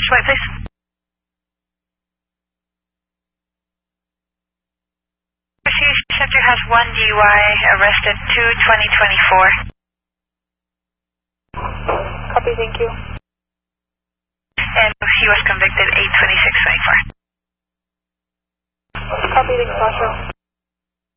light, please. Center has 1 DUI, arrested 2/20/24. Copy, thank you. And he was convicted 8/26/24. Copy, thanks, Marshal.